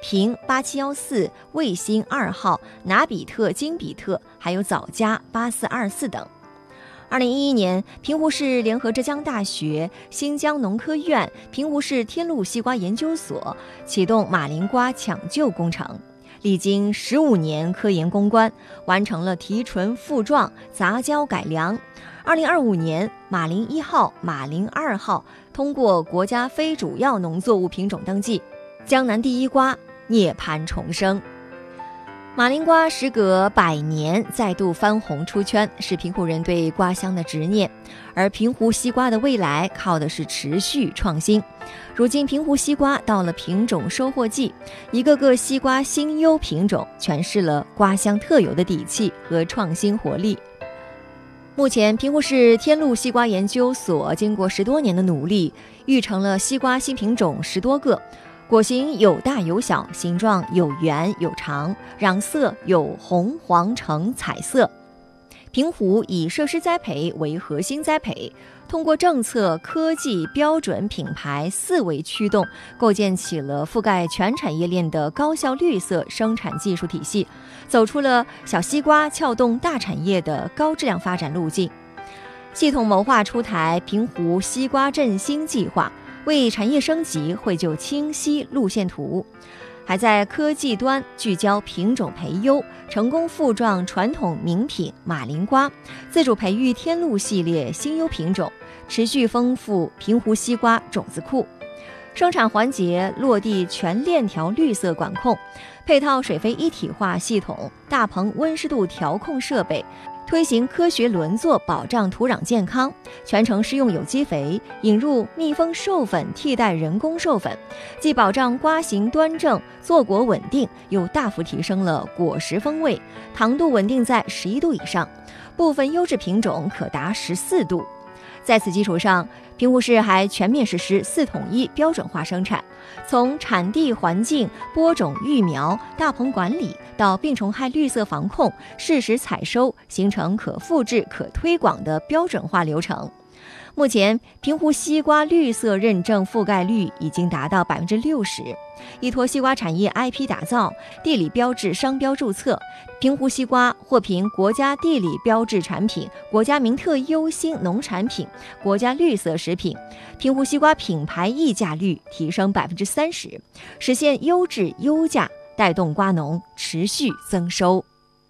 平8714、卫星2号、拿比特、金比特，还有枣佳8424等。2011年，平湖市联合浙江大学、新疆农科院、平湖市天路西瓜研究所启动马林瓜抢救工程，历经15年科研攻关，完成了提纯复壮、杂交改良。2025年，马林1号、马林2号通过国家非主要农作物品种登记，江南第一瓜涅槃重生。马林瓜时隔100年再度翻红出圈，是平湖人对瓜乡的执念。而平湖西瓜的未来靠的是持续创新。如今平湖西瓜到了品种收获季，一个个西瓜新优品种诠释了瓜乡特有的底气和创新活力。目前平湖市天路西瓜研究所经过10多年的努力，育成了西瓜新品种10多个，果形有大有小，形状有圆有长，瓤色有红黄橙彩色。平湖以设施栽培为核心栽培，通过政策、科技、标准、品牌4维驱动，构建起了覆盖全产业链的高效绿色生产技术体系，走出了小西瓜撬动大产业的高质量发展路径。系统谋划出台平湖西瓜振兴计划，为产业升级绘就清晰路线图，还在科技端聚焦品种培优，成功复壮传统名品马林瓜，自主培育天路系列新优品种，持续丰富平湖西瓜种子库。生产环节落地全链条绿色管控，配套水肥一体化系统、大棚温湿度调控设备，推行科学轮作保障土壤健康，全程施用有机肥，引入蜜蜂授粉替代人工授粉，既保障瓜形端正、坐果稳定，又大幅提升了果实风味，糖度稳定在11度以上，部分优质品种可达14度。在此基础上，平湖市还全面实施4统一标准化生产，从产地环境、播种育苗、大棚管理到病虫害绿色防控、适时采收，形成可复制、可推广的标准化流程。目前，平湖西瓜绿色认证覆盖率已经达到60%，依托西瓜产业 IP 打造、地理标志商标注册，平湖西瓜获评国家地理标志产品、国家名特优新农产品、国家绿色食品，平湖西瓜品牌溢价率提升30%，实现优质优价，带动瓜农持续增收。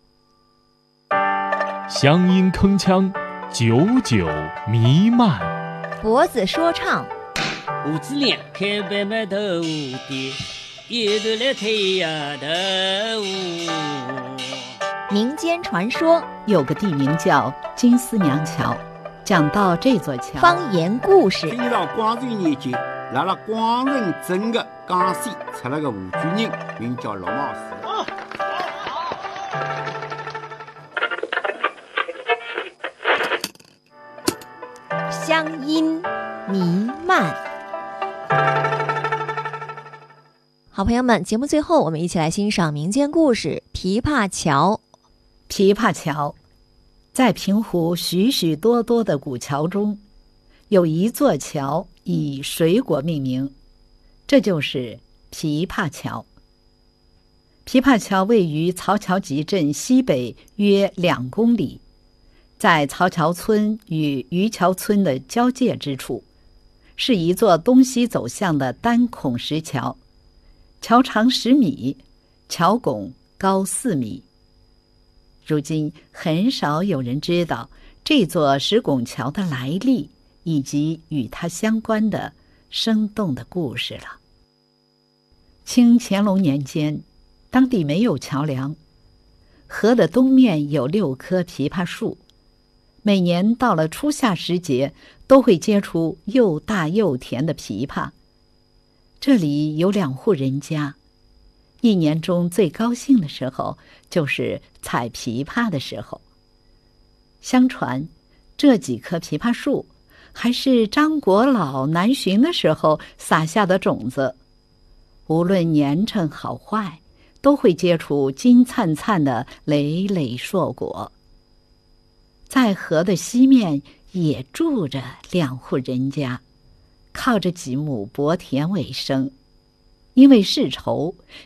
乡音铿锵，久久弥漫。 脖子说唱， 胡子亮开白麦头的，一头来推呀头。 民间传说， 有个地名叫金丝娘桥，讲到这座桥， 方言故事。 今朝广州年间，辣辣广仁镇的江西出了个湖居人，名叫陆茂士。 乡音弥漫。好朋友们，节目最后我们一起来欣赏民间故事《琵琶桥》。 琵琶桥，在平湖许许多多的古桥中，有一座桥以水果命名，这就是琵琶桥。琵琶桥位于曹桥集镇西北约2公里，在曹桥村与渔桥村的交界之处，是一座东西走向的单孔石桥，桥长10米，桥拱高4米。如今很少有人知道这座石拱桥的来历以及与它相关的生动的故事了。清乾隆年间，当地没有桥梁，河的东面有6棵枇杷树，每年到了初夏时节，都会结出又大又甜的枇杷。这里有2户人家，一年中最高兴的时候就是采枇杷的时候。相传这几棵枇杷树还是张国老南巡的时候撒下的种子，无论年成好坏，都会结出金灿灿的累累硕果。在河的西面也住着2户人家，靠着几亩薄田为生。因为世仇，